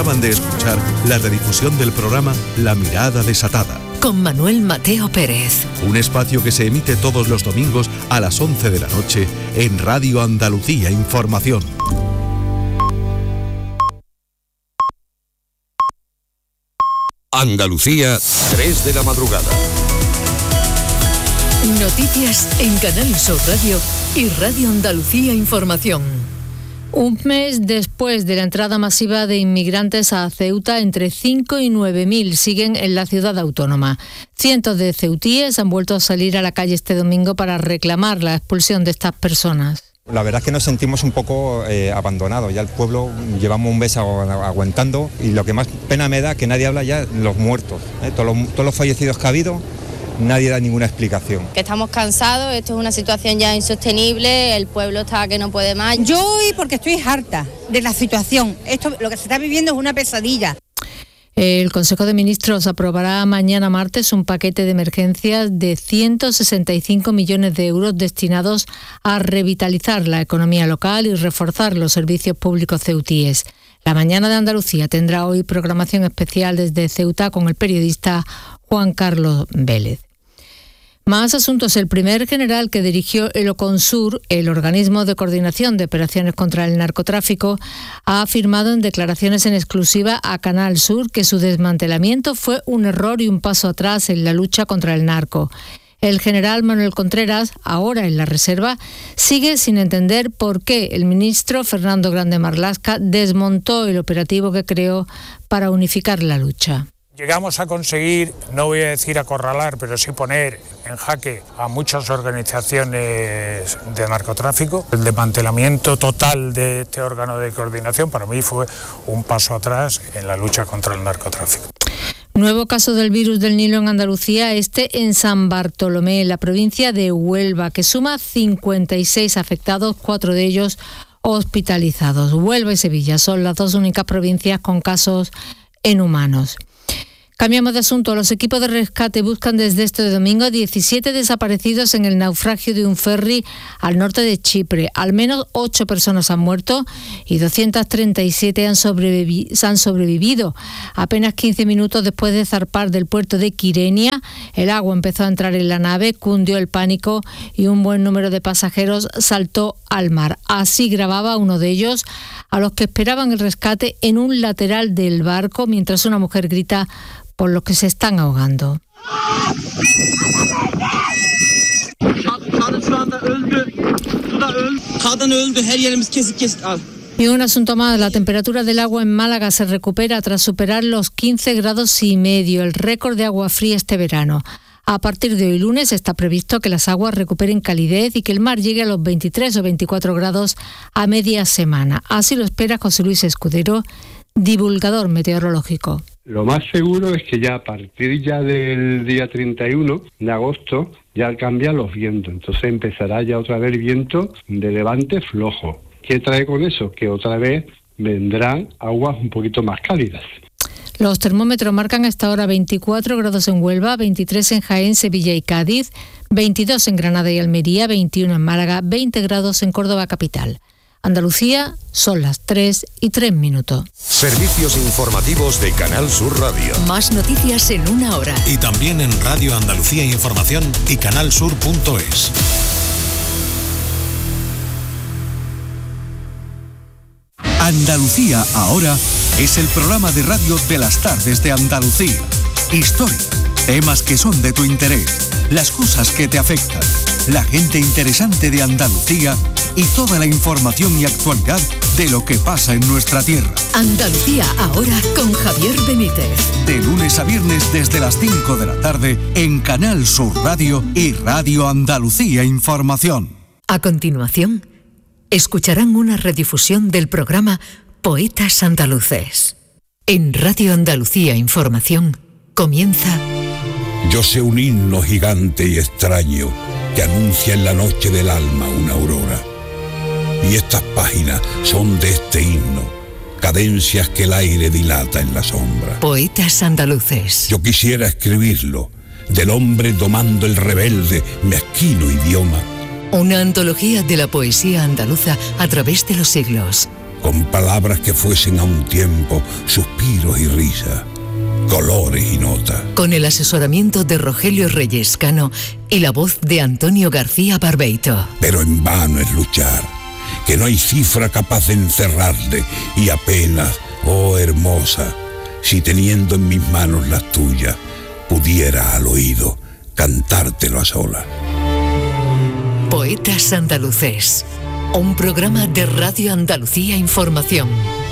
Acaban de escuchar la redifusión del programa La Mirada Desatada, con Manuel Mateo Pérez. Un espacio que se emite todos los domingos a las 11 de la noche en Radio Andalucía Información. Andalucía, 3 de la madrugada. Noticias en Canal Sur Radio y Radio Andalucía Información. Un mes después de la entrada masiva de inmigrantes a Ceuta, entre 5 y 9.000 siguen en la ciudad autónoma. Cientos de ceutíes han vuelto a salir a la calle este domingo para reclamar la expulsión de estas personas. La verdad es que nos sentimos un poco abandonados. Ya el pueblo llevamos un mes aguantando y lo que más pena me da es que nadie habla ya de los muertos. Todos los fallecidos que ha habido, nadie da ninguna explicación. Que estamos cansados, esto es una situación ya insostenible, el pueblo está que no puede más. Yo hoy porque estoy harta de la situación. Esto, lo que se está viviendo es una pesadilla. El Consejo de Ministros aprobará mañana martes un paquete de emergencias de 165 millones de euros destinados a revitalizar la economía local y reforzar los servicios públicos ceutíes. La Mañana de Andalucía tendrá hoy programación especial desde Ceuta con el periodista Juan Carlos Vélez. Más asuntos. El primer general que dirigió el OCONSUR, el organismo de coordinación de operaciones contra el narcotráfico, ha afirmado en declaraciones en exclusiva a Canal Sur que su desmantelamiento fue un error y un paso atrás en la lucha contra el narco. El general Manuel Contreras, ahora en la reserva, sigue sin entender por qué el ministro Fernando Grande Marlaska desmontó el operativo que creó para unificar la lucha. Llegamos a conseguir, no voy a decir acorralar, pero sí poner en jaque a muchas organizaciones de narcotráfico. El desmantelamiento total de este órgano de coordinación para mí fue un paso atrás en la lucha contra el narcotráfico. Nuevo caso del virus del Nilo en Andalucía, este en San Bartolomé, en la provincia de Huelva, que suma 56 afectados, 4 de ellos hospitalizados. Huelva y Sevilla son las dos únicas provincias con casos en humanos. Cambiamos de asunto. Los equipos de rescate buscan desde este domingo 17 desaparecidos en el naufragio de un ferry al norte de Chipre. Al menos 8 personas han muerto y 237 han sobrevivido. Apenas 15 minutos después de zarpar del puerto de Kyrenia, el agua empezó a entrar en la nave, cundió el pánico y un buen número de pasajeros saltó al mar. Así grababa uno de ellos a los que esperaban el rescate en un lateral del barco mientras una mujer grita por los que se están ahogando. Y un asunto más, la temperatura del agua en Málaga se recupera tras superar los 15 grados y medio, el récord de agua fría este verano. A partir de hoy lunes está previsto que las aguas recuperen calidez y que el mar llegue a los 23 o 24 grados a media semana. Así lo espera José Luis Escudero, divulgador meteorológico. Lo más seguro es que ya a partir ya del día 31 de agosto ya cambian los vientos, entonces empezará ya otra vez viento de levante flojo. ¿Qué trae con eso? Que otra vez vendrán aguas un poquito más cálidas. Los termómetros marcan hasta ahora 24 grados en Huelva, 23 en Jaén, Sevilla y Cádiz, 22 en Granada y Almería, 21 en Málaga, 20 grados en Córdoba capital. Andalucía, son las 3:03. Servicios informativos de Canal Sur Radio. Más noticias en una hora. Y también en Radio Andalucía Información y canalsur.es. Andalucía ahora es el programa de radio de las tardes de Andalucía. Historia, temas que son de tu interés, las cosas que te afectan, la gente interesante de Andalucía y toda la información y actualidad de lo que pasa en nuestra tierra. Andalucía ahora con Javier Benítez. De lunes a viernes desde las 5 de la tarde en Canal Sur Radio y Radio Andalucía Información. A continuación, escucharán una redifusión del programa Poetas Andaluces. En Radio Andalucía Información comienza... Yo sé un himno gigante y extraño que anuncia en la noche del alma una aurora. Y estas páginas son de este himno, cadencias que el aire dilata en la sombra. Poetas Andaluces. Yo quisiera escribirlo, del hombre domando el rebelde, mezquino idioma. Una antología de la poesía andaluza a través de los siglos. con palabras que fuesen a un tiempo suspiros y risas, colores y notas. Con el asesoramiento de Rogelio Reyes Cano y la voz de Antonio García Barbeito. Pero en vano es luchar, que no hay cifra capaz de encerrarle, y apenas, oh hermosa, si teniendo en mis manos las tuyas, pudiera al oído cantártelo a solas. Poetas Andaluces, un programa de Radio Andalucía Información.